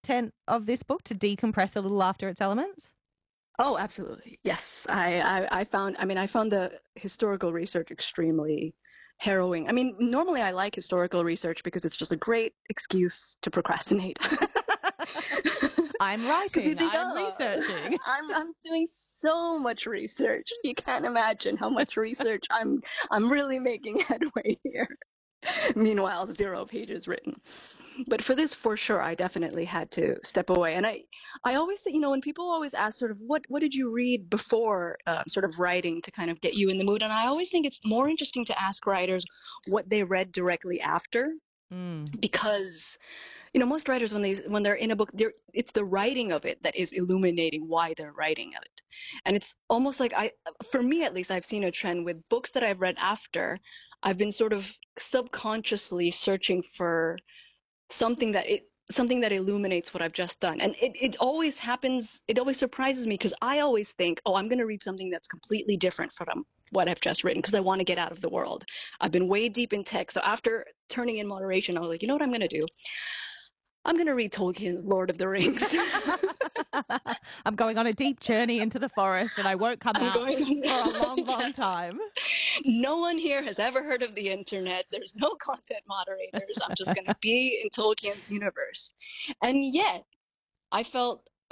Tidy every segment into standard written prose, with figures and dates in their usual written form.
content of this book to decompress a little after its elements? Oh, absolutely. Yes. I found the historical research extremely harrowing. I mean, normally I like historical research because it's just a great excuse to procrastinate. I'm writing, I'm researching. I'm doing so much research. You can't imagine how much research I'm really making headway here. Meanwhile, 0 pages written. But for this, for sure, I definitely had to step away. And I always say, when people always ask sort of what did you read before sort of writing to kind of get you in the mood? And I always think it's more interesting to ask writers what they read directly after. Because most writers, when they're in a book, it's the writing of it that is illuminating why they're writing it. And it's almost like for me at least, I've seen a trend with books that I've read after. I've been sort of subconsciously searching for something that illuminates what I've just done. And it always happens. It always surprises me because I always think, I'm going to read something that's completely different from what I've just written because I want to get out of the world. I've been way deep in text. So after turning in moderation, I was like, you know what I'm going to do? I'm going to read Tolkien's Lord of the Rings. I'm going on a deep journey into the forest and I won't come out for a long, long time. No one here has ever heard of the internet. There's no content moderators. I'm just going to be in Tolkien's universe. And yet, I felt, I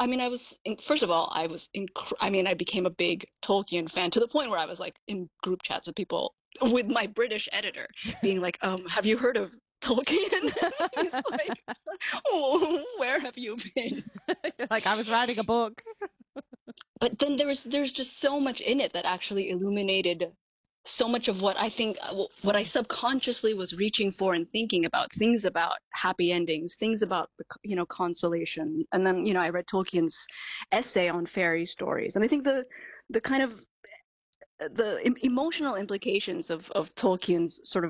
became a big Tolkien fan to the point where I was like in group chats with people, with my British editor, being like, have you heard of Tolkien? He's like, where have you been? Like, I was writing a book. But then there's just so much in it that actually illuminated so much of what I think, what I subconsciously was reaching for and thinking about, things about happy endings, things about, consolation. And then, I read Tolkien's essay on fairy stories. And I think the kind of the emotional implications of Tolkien's sort of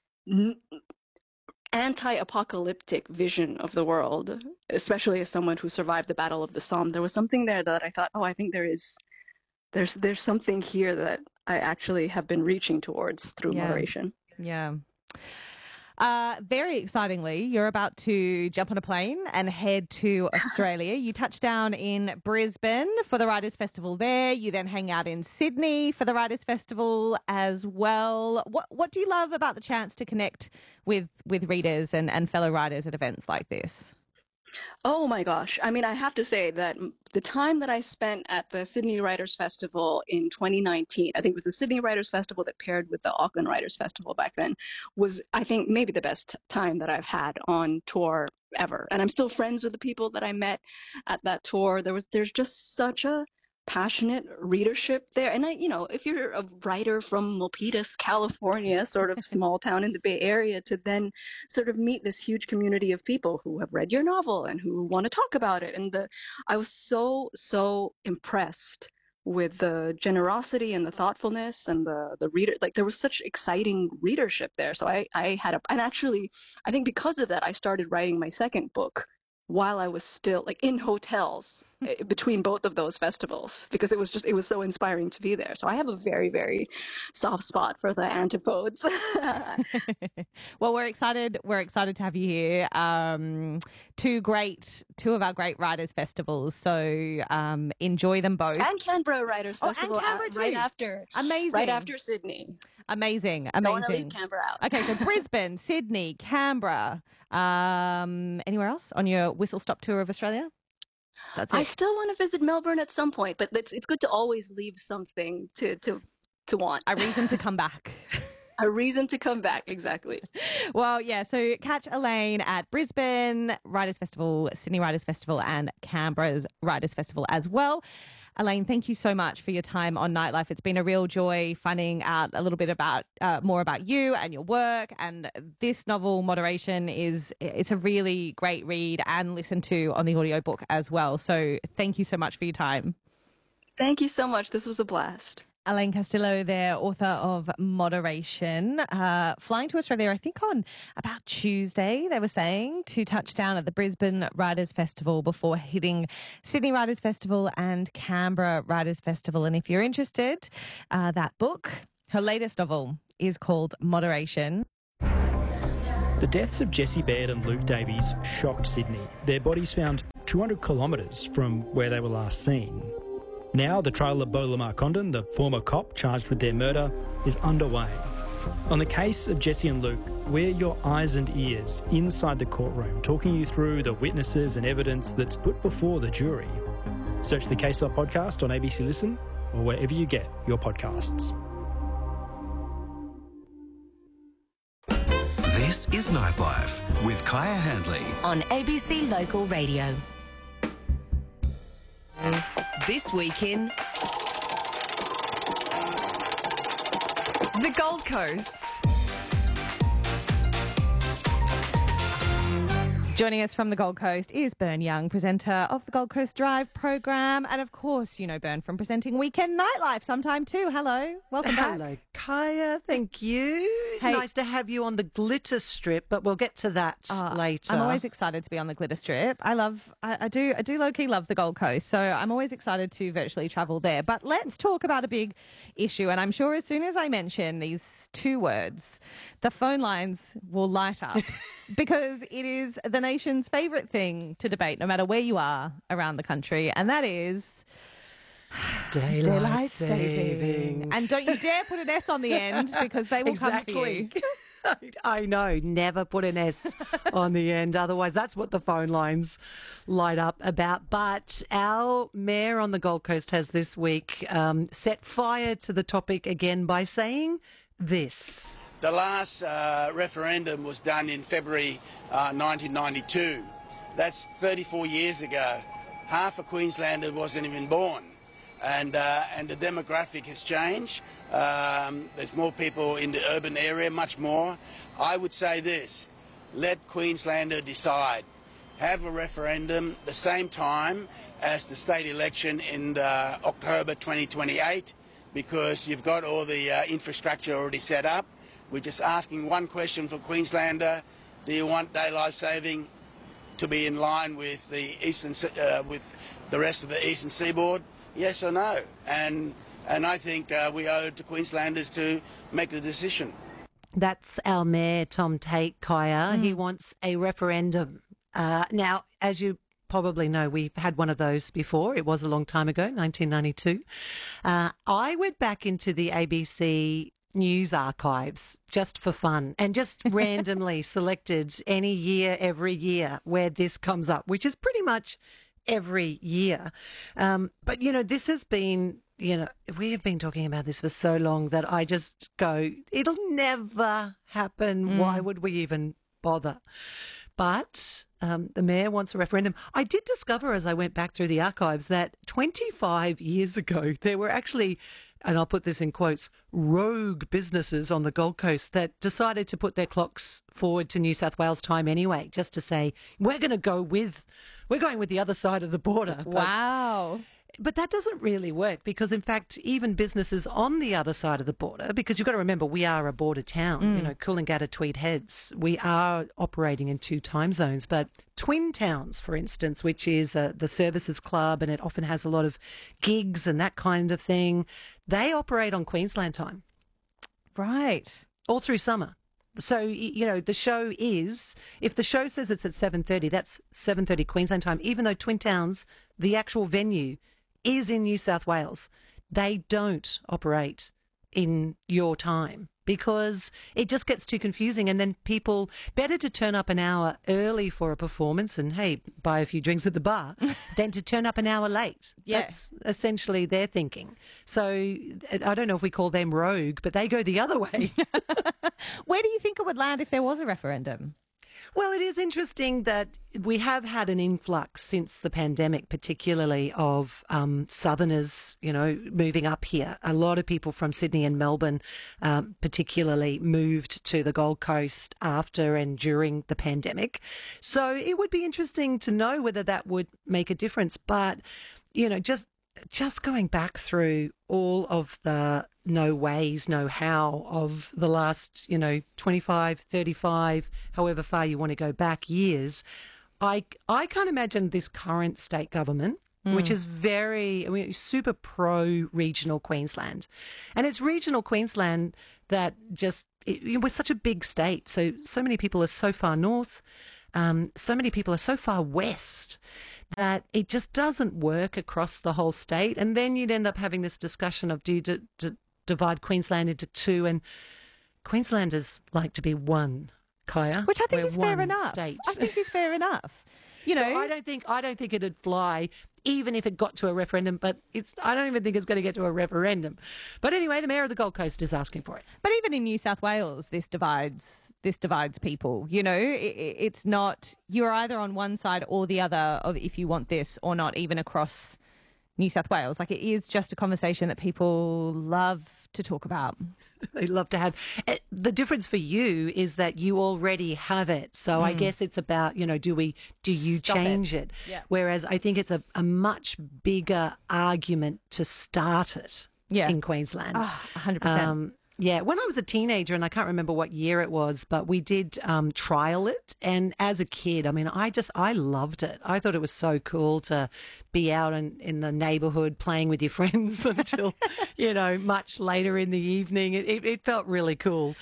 anti-apocalyptic vision of the world, especially as someone who survived the Battle of the Somme, there was something there that I thought, I think there's something here that I actually have been reaching towards through moderation. Yeah. Very excitingly, you're about to jump on a plane and head to Australia. You touch down in Brisbane for the Writers' Festival there. You then hang out in Sydney for the Writers' Festival as well. What do you love about the chance to connect with readers and fellow writers at events like this? Oh my gosh. I mean, I have to say that the time that I spent at the Sydney Writers' Festival in 2019, I think it was the Sydney Writers' Festival that paired with the Auckland Writers' Festival back then, was, I think, maybe the best time that I've had on tour ever. And I'm still friends with the people that I met at that tour. There's just such a passionate readership there. And if you're a writer from Milpitas, California, sort of small town in the Bay Area, to then sort of meet this huge community of people who have read your novel and who want to talk about it. And I was so impressed with the generosity and the thoughtfulness and the reader. Like, there was such exciting readership there. So I think because of that, I started writing my second book while I was still in hotels between both of those festivals, because it was so inspiring to be there. So I have a very, very soft spot for the antipodes. Well, we're excited to have you here. Two of our great writers festivals. So enjoy them both. And Canberra Writers Festival, and Canberra too. Right after. Amazing. Right after Sydney. Amazing. Don't want to leave Canberra out. Okay, so Brisbane, Sydney, Canberra. Anywhere else on your whistle-stop tour of Australia? That's it. I still want to visit Melbourne at some point, but it's good to always leave something to want. A reason to come back. A reason to come back, exactly. Well, yeah, so catch Elaine at Brisbane Writers' Festival, Sydney Writers' Festival, and Canberra's Writers' Festival as well. Elaine, thank you so much for your time on Nightlife. It's been a real joy finding out a little bit about more about you and your work. And this novel, Moderation, it's a really great read and listen to on the audiobook as well. So thank you so much for your time. Thank you so much. This was a blast. Elaine Castillo there, author of Moderation, flying to Australia, I think on about Tuesday, they were saying, to touch down at the Brisbane Writers' Festival before hitting Sydney Writers' Festival and Canberra Writers' Festival. And if you're interested, that book, her latest novel, is called Moderation. The deaths of Jessie Baird and Luke Davies shocked Sydney. Their bodies found 200 kilometres from where they were last seen. Now the trial of Bo Lamar Condon, the former cop charged with their murder, is underway. On the case of Jesse and Luke, we're your eyes and ears inside the courtroom, talking you through the witnesses and evidence that's put before the jury. Search the Case Law podcast on ABC Listen or wherever you get your podcasts. This is Nightlife with Kaya Handley on ABC Local Radio. This week in the Gold Coast. Joining us from the Gold Coast is Bern Young, presenter of the Gold Coast Drive program. And of course, you know Bern from presenting Weekend Nightlife sometime too. Hello. Welcome back. Hello, Kaya. Thank you. Hey. Nice to have you on the glitter strip, but we'll get to that later. I'm always excited to be on the glitter strip. I do low-key love the Gold Coast, so I'm always excited to virtually travel there. But let's talk about a big issue. And I'm sure as soon as I mention these two words, the phone lines will light up because it is the nation's favourite thing to debate, no matter where you are around the country, and that is daylight saving. And don't you dare put an S on the end because they will come for you. I know, never put an S on the end. Otherwise, that's what the phone lines light up about. But our mayor on the Gold Coast has this week set fire to the topic again by saying this. The last referendum was done in February 1992. That's 34 years ago. Half of Queensland wasn't even born. And the demographic has changed. There's more people in the urban area, much more. I would say this, let Queenslander decide. Have a referendum the same time as the state election in October 2028, because you've got all the infrastructure already set up. We're just asking one question for Queenslander. Do you want daylight saving to be in line with with the rest of the eastern seaboard? Yes or no? And I think we owe it to Queenslanders to make the decision. That's our mayor, Tom Tate, Kaya. He wants a referendum. Now, as you probably know, we've had one of those before. It was a long time ago, 1992. I went back into the ABC news archives just for fun and just randomly selected any year, every year where this comes up, which is pretty much every year. But, you know, this has been, you know, we have been talking about this for so long that I just go, it'll never happen. Why would we even bother? But the mayor wants a referendum. I did discover as I went back through the archives that 25 years ago, there were actually, and I'll put this in quotes, rogue businesses on the Gold Coast that decided to put their clocks forward to New South Wales time anyway, just to say, we're going with the other side of the border. Wow. But that doesn't really work because, in fact, even businesses on the other side of the border, because you've got to remember, we are a border town, you know, Coolangatta, Tweed Heads, we are operating in 2 time zones. But Twin Towns, for instance, which is the services club, and it often has a lot of gigs and that kind of thing, they operate on Queensland time. Right. All through summer. So, you know, the show is, if the show says it's at 7:30, that's 7:30 Queensland time, even though Twin Towns, the actual venue, is in New South Wales. They don't operate in your time because it just gets too confusing, and then people, better to turn up an hour early for a performance and, hey, buy a few drinks at the bar than to turn up an hour late. Yeah. That's essentially their thinking. So I don't know if we call them rogue, but they go the other way. Where do you think it would land if there was a referendum? Well, it is interesting that we have had an influx since the pandemic, particularly of Southerners, you know, moving up here. A lot of people from Sydney and Melbourne particularly moved to the Gold Coast after and during the pandemic. So it would be interesting to know whether that would make a difference. But, you know, just going back through all of the no ways, no how of the last, 25, 35, however far you want to go back years, I can't imagine this current state government, which is super pro-regional Queensland. And it's regional Queensland that we're such a big state. So many people are so far north. So many people are so far west that it just doesn't work across the whole state. And then you'd end up having this discussion of, do you divide Queensland into two? And Queenslanders like to be one, Kaya. Which I think We're is fair one enough. state. I think is fair enough. You know, So I don't think it'd fly, even if it got to a referendum. But I don't even think it's going to get to a referendum. But anyway, the Mayor of the Gold Coast is asking for it. but even in New South Wales, this divides people. You know, it's not, you're either on one side or the other of if you want this or not, even across New South Wales. Like, it is just a conversation that people love to talk about. They love to have. The difference for you is that you already have it. So I guess it's about, you know, do you Stop change it? Yeah. Whereas I think it's a much bigger argument to start it in Queensland. 100%. Yeah, when I was a teenager, and I can't remember what year it was, but we did trial it. And as a kid, I mean, I loved it. I thought it was so cool to be out in the neighbourhood playing with your friends until, you know, much later in the evening. It felt really cool.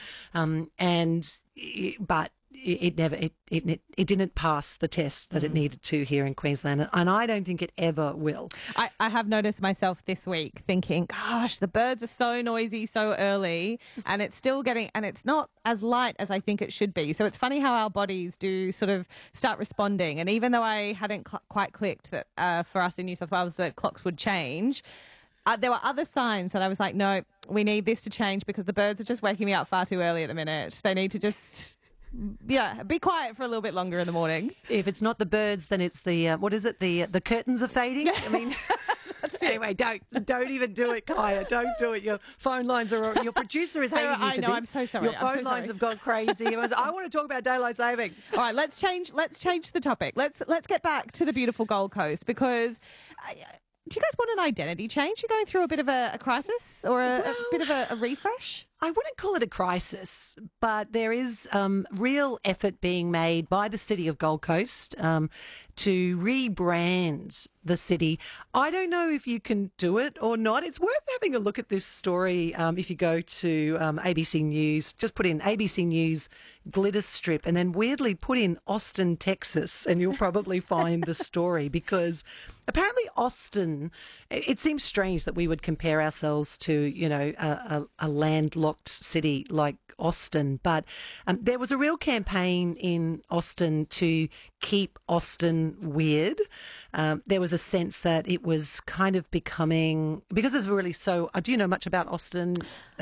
But it never didn't pass the test that it needed to here in Queensland, and I don't think it ever will. I have noticed myself this week thinking, gosh, the birds are so noisy so early, and it's still and it's not as light as I think it should be. So it's funny how our bodies do sort of start responding. And even though I hadn't quite clicked that for us in New South Wales the clocks would change, there were other signs that I was like, no, we need this to change because the birds are just waking me up far too early at the minute. They need to just... yeah, be quiet for a little bit longer in the morning. If it's not the birds, then it's the what is it? The curtains are fading. I mean, anyway, don't even do it, Kaya. Don't do it. Your phone lines are. Your producer is hating you for I know. this. I'm so sorry. Your phone lines have gone crazy. I want to talk about daylight saving. All right, let's change the topic. Let's get back to the beautiful Gold Coast because. Do you guys want an identity change? You're going through a bit of a crisis or a bit of a refresh? I wouldn't call it a crisis, but there is real effort being made by the City of Gold Coast to rebrand the city. I don't know if you can do it or not. It's worth having a look at this story if you go to ABC News. Just put in ABC News glitter strip and then weirdly put in Austin, Texas, and you'll probably find the story because apparently Austin, it seems strange that we would compare ourselves to, you know, a landlocked city like Austin, but there was a real campaign in Austin to keep Austin weird. There was a sense that it was kind of becoming, because it's really so, do you know much about Austin?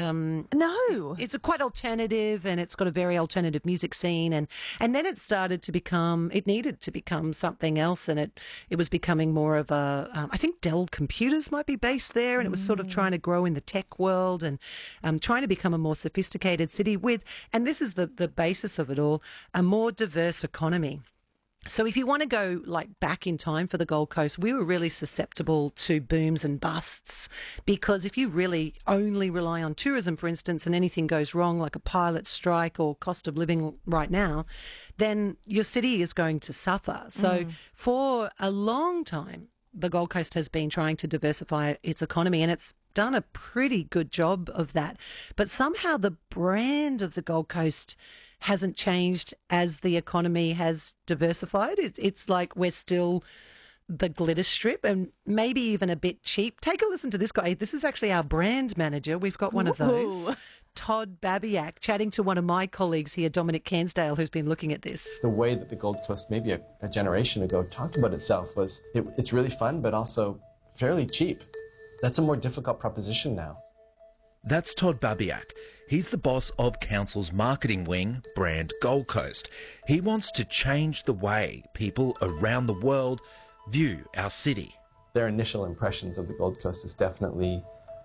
No. It's a quite alternative and it's got a very alternative music scene and then it started to become, it needed to become something else and it was becoming more of a, I think Dell Computers might be based there and it was sort of trying to grow in the tech world and trying to become a more sophisticated city with, and this is the basis of it all, a more diverse economy. So if you want to go like back in time for the Gold Coast, we were really susceptible to booms and busts because if you really only rely on tourism, for instance, and anything goes wrong, like a pilot strike or cost of living right now, then your city is going to suffer. So for a long time, the Gold Coast has been trying to diversify its economy and it's done a pretty good job of that. But somehow the brand of the Gold Coast hasn't changed as the economy has diversified. It's like we're still the glitter strip and maybe even a bit cheap. Take a listen to this guy. This is actually our brand manager. We've got one of those. Todd Babiak, chatting to one of my colleagues here, Dominic Cairnsdale, who's been looking at this. The way that the Gold Coast maybe a generation ago talked about itself was it's really fun but also fairly cheap. That's a more difficult proposition now. That's Todd Babiak. He's the boss of Council's marketing wing, Brand Gold Coast. He wants to change the way people around the world view our city. Their initial impressions of the Gold Coast is definitely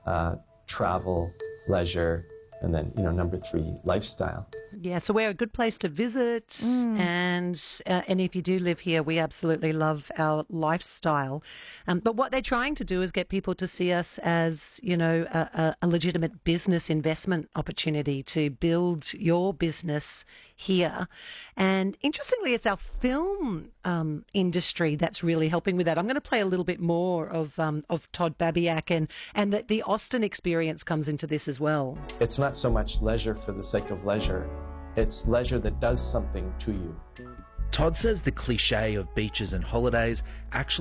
travel, leisure, and then, number 3, lifestyle. Yeah, so we're a good place to visit, and if you do live here, we absolutely love our lifestyle. But what they're trying to do is get people to see us as, a legitimate business investment opportunity to build your business here. And interestingly, it's our film industry that's really helping with that. I'm going to play a little bit more of Todd Babiak, and the Austin experience comes into this as well. It's not so much leisure for the sake of leisure. It's leisure that does something to you. Todd says the cliche of beaches and holidays actually